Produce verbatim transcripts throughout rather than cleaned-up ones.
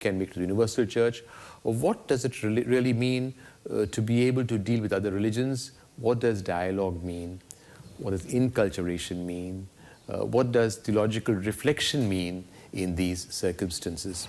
can make to the universal church? Or what does it really, really mean uh, to be able to deal with other religions? What does dialogue mean? What does inculturation mean? Uh, what does theological reflection mean in these circumstances?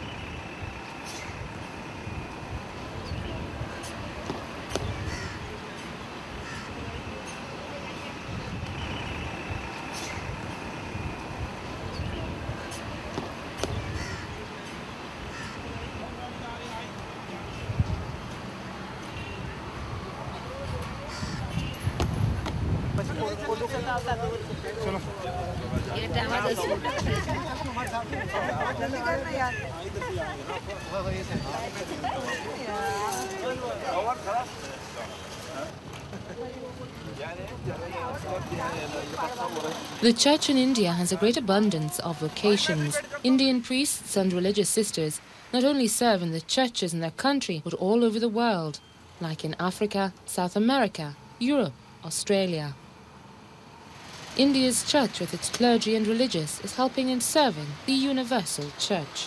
The church in India has a great abundance of vocations. Indian priests and religious sisters not only serve in the churches in their country, but all over the world, like in Africa, South America, Europe, Australia. India's church, with its clergy and religious, is helping in serving the universal church.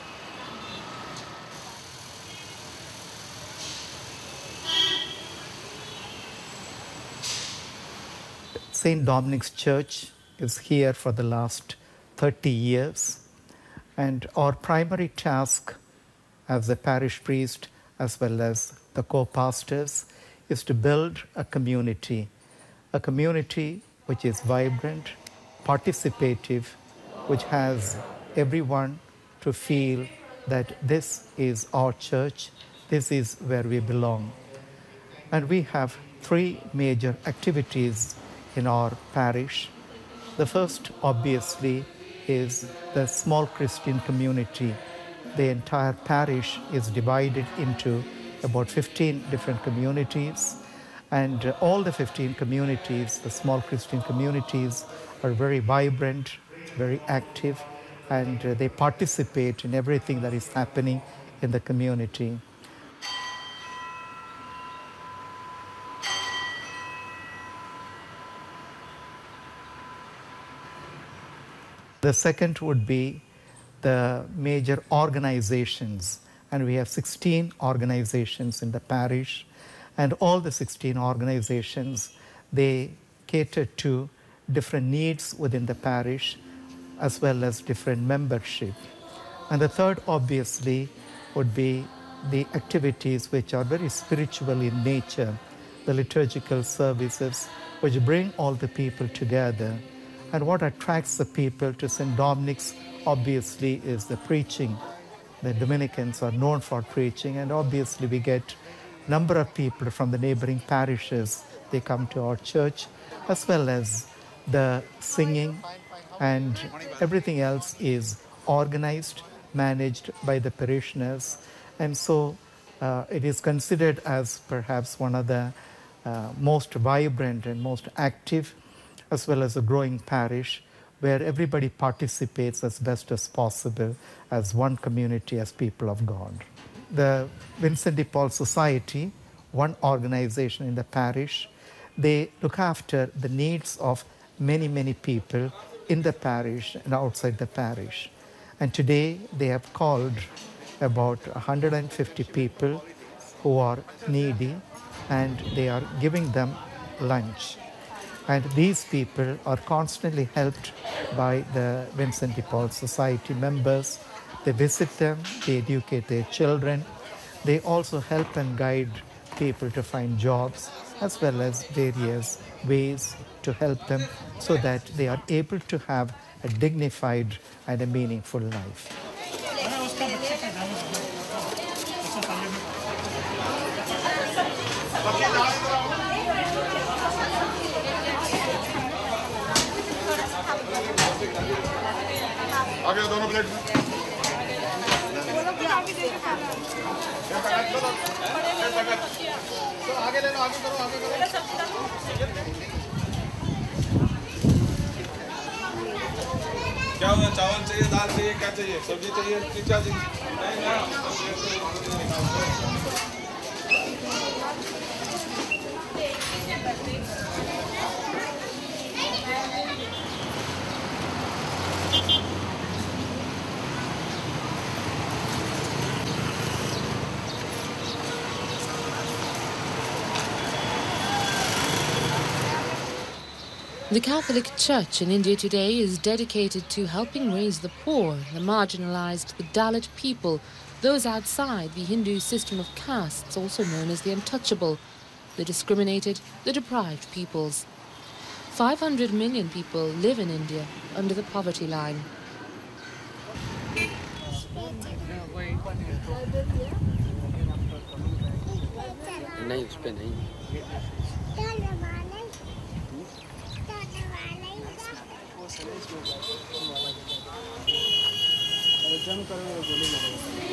Saint Dominic's Church is here for the last thirty years, and our primary task as the parish priest as well as the co-pastors is to build a community, a community which is vibrant, participative, which has everyone to feel that this is our church, this is where we belong. And we have three major activities in our parish. The first, obviously, is the small Christian community. The entire parish is divided into about fifteen different communities, and all the fifteen communities, the small Christian communities, are very vibrant, very active, and they participate in everything that is happening in the community. The second would be the major organizations, and we have sixteen organizations in the parish, and all the sixteen organizations, they cater to different needs within the parish as well as different membership. And the third, obviously, would be the activities which are very spiritual in nature, the liturgical services which bring all the people together. And what attracts the people to Saint Dominic's, obviously, is the preaching. The Dominicans are known for preaching, and obviously we get a number of people from the neighboring parishes. They come to our church, as well as the singing, and everything else is organized, managed by the parishioners. And so uh, it is considered as perhaps one of the uh, most vibrant and most active, as well as a growing parish, where everybody participates as best as possible as one community, as people of God. The Vincent de Paul Society, one organization in the parish, they look after the needs of many, many people in the parish and outside the parish. And today they have called about one hundred fifty people who are needy, and they are giving them lunch. And these people are constantly helped by the Vincent de Paul Society members. They visit them, they educate their children. They also help and guide people to find jobs, as well as various ways to help them so that they are able to have a dignified and a meaningful life. आगे दोनों plate में आगे ले लो आगे करो आगे करो क्या हुआ चावल चाहिए दाल चाहिए क्या चाहिए सब्जी चाहिए क्या चाहिए The Catholic Church in India today is dedicated to helping raise the poor, the marginalized, the Dalit people, those outside the Hindu system of castes, also known as the untouchable, the discriminated, the deprived peoples. five hundred million people live in India under the poverty line.